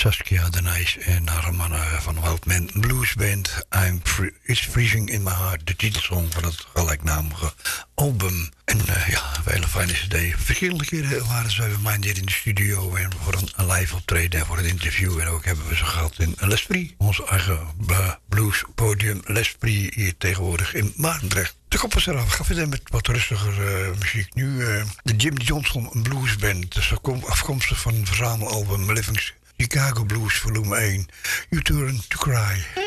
Saskia de Nijs en haar mannen van Wildman Blues Band. It's Freezing in My Heart, de titelsong van het gelijknamige album. En ja, een hele fijne cd. Verschillende keren waren ze bij mij hier in de studio en voor een live optreden en voor een interview. En ook hebben we ze gehad in L'Esprit, ons eigen blues podium L'Esprit hier tegenwoordig in Maartendrecht. De kop was eraf. Ik ga verder met wat rustiger muziek. Nu de Jim Johnson Blues Band. Dus afkomstig van het verzamelalbum Living Chicago Blues volume 1. You Turn to Cry.